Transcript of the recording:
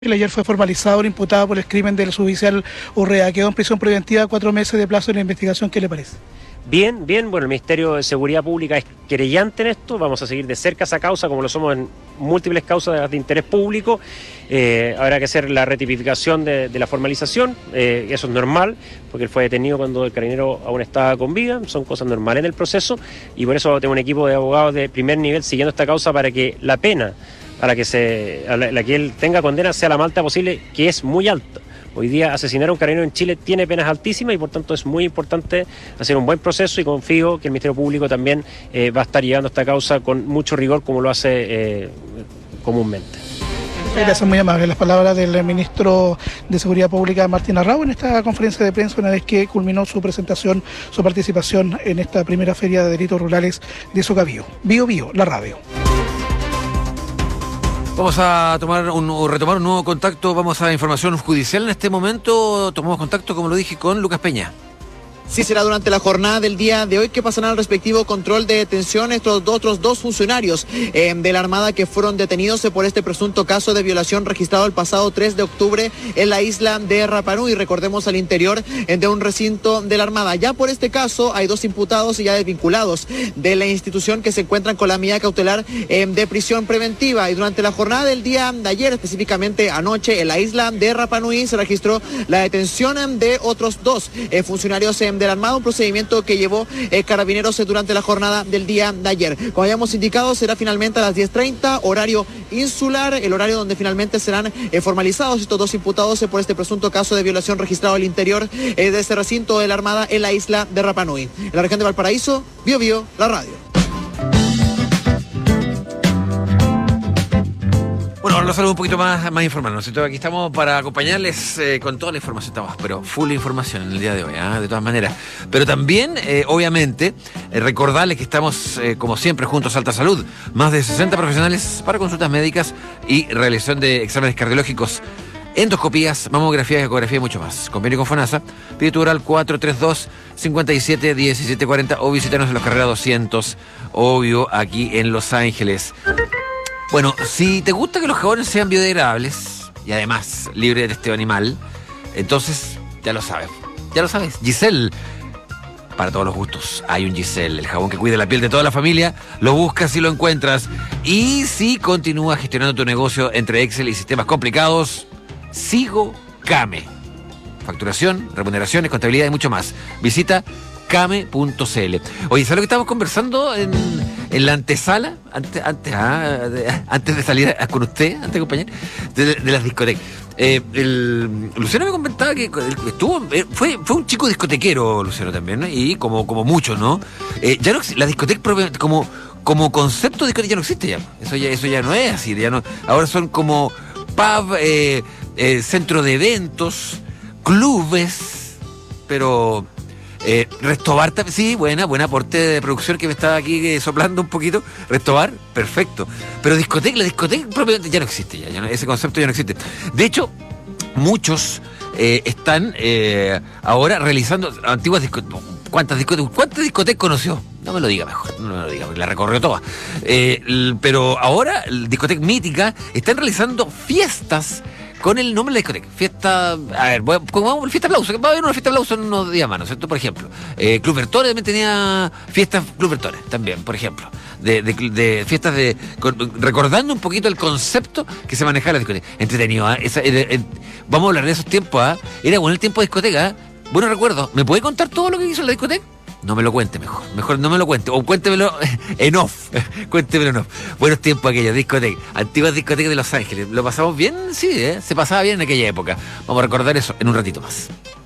Ayer fue formalizado el imputado por el crimen del suboficial Urrea. Quedó en prisión preventiva 4 meses de plazo en la investigación. ¿Qué le parece? Bien, bueno, el Ministerio de Seguridad Pública es querellante en esto, vamos a seguir de cerca esa causa, como lo somos en múltiples causas de interés público. Habrá que hacer la ratificación de la formalización, eso es normal, porque él fue detenido cuando el carabinero aún estaba con vida, son cosas normales en el proceso, y por eso tengo un equipo de abogados de primer nivel siguiendo esta causa para que la pena a la que él tenga condena sea la más alta posible, que es muy alta. Hoy día asesinar a un carabinero en Chile tiene penas altísimas y por tanto es muy importante hacer un buen proceso, y confío que el Ministerio Público también va a estar llevando esta causa con mucho rigor, como lo hace comúnmente. Gracias, muy amable. Las palabras del ministro de Seguridad Pública, Martín Arrau, en esta conferencia de prensa una vez que culminó su presentación, su participación en esta primera feria de delitos rurales de Socavío. Bio Bio, la radio. Vamos a retomar un nuevo contacto, vamos a información judicial en este momento. Tomamos contacto, como lo dije, con Lucas Peña. Sí, será durante la jornada del día de hoy que pasarán al respectivo control de detención estos otros dos funcionarios de la Armada que fueron detenidos por este presunto caso de violación registrado el pasado 3 de octubre en la isla de Rapa Nui, recordemos, al interior de un recinto de la Armada. Ya por este caso hay 2 imputados y ya desvinculados de la institución que se encuentran con la medida cautelar de prisión preventiva. Y durante la jornada del día de ayer, específicamente anoche, en la isla de Rapa Nui se registró la detención de otros 2 funcionarios de la Armada, un procedimiento que llevó Carabineros durante la jornada del día de ayer. Como habíamos indicado, será finalmente a las 10:30, horario insular, el horario donde finalmente serán formalizados estos 2 imputados por este presunto caso de violación registrado al interior de este recinto de la Armada en la isla de Rapa Nui. En la región de Valparaíso, Bio Bio, la radio. Bueno, ahora nos saludo un poquito más informal, ¿no es cierto? Aquí estamos para acompañarles con toda la información, estamos, pero full información en el día de hoy, de todas maneras. Pero también, obviamente, recordarles que estamos, como siempre, juntos a Alta Salud. Más de 60 profesionales para consultas médicas y realización de exámenes cardiológicos, endoscopías, mamografía, ecografía y mucho más. Convenio con FONASA. Pide tu oral 432-57-1740 o visítanos en los Carrera 200, obvio, aquí en Los Ángeles. Bueno, si te gusta que los jabones sean biodegradables y además libres de testeo animal, entonces ya lo sabes. Giselle, para todos los gustos hay un Giselle, el jabón que cuida la piel de toda la familia. Lo buscas y lo encuentras. Y si continúas gestionando tu negocio entre Excel y sistemas complicados, Sigo Came. Facturación, remuneraciones, contabilidad y mucho más. Visita came.cl. Oye, ¿sabes lo que estábamos conversando en la antesala? Antes de salir con usted, antes de acompañar, de las discotecas. Luciano me comentaba que fue un chico discotequero, Luciano, también, ¿no? Y como muchos, ¿no? Ya no, la discoteca como concepto de discoteca ya no existe ya. Eso ya no es así. Ya no, ahora son como pub, centro de eventos, clubes, pero Restobar, sí, buen aporte de producción que me estaba aquí soplando un poquito. Restobar, perfecto. Pero la discoteca propiamente ya no existe, ya no, ese concepto ya no existe. De hecho, muchos están ahora realizando antiguas discotecas. ¿Cuántas discotecas conoció? No me lo diga mejor, no me lo diga, porque la recorrió toda. Pero ahora, discotecas míticas están realizando fiestas con el nombre de la discoteca. Fiesta, como fiesta aplauso, va a haber una fiesta aplauso en unos días más, ¿no es cierto? Por ejemplo, Club Bertone también tenía fiestas Club Bertone, también, por ejemplo. De fiestas recordando un poquito el concepto que se manejaba en la discoteca. Entretenido, vamos a hablar de esos tiempos, Era bueno el tiempo de discoteca, Bueno recuerdo. ¿Me puede contar todo lo que hizo en la discoteca? No me lo cuente mejor no me lo cuente, o cuéntemelo en off, Buenos tiempos aquellos, discotecas, antiguas discotecas de Los Ángeles. ¿Lo pasamos bien? Sí, se pasaba bien en aquella época. Vamos a recordar eso en un ratito más.